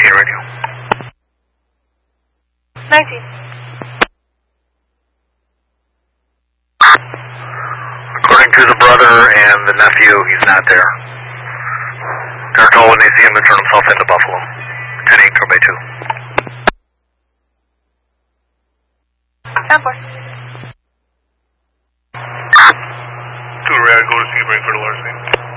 Indian radio. 19. According to the brother and the nephew, he's not there. They're told when they see him to turn himself into Buffalo. 10-8, Bay 2. 10-4. 2 Red, go to Sebring for the large name.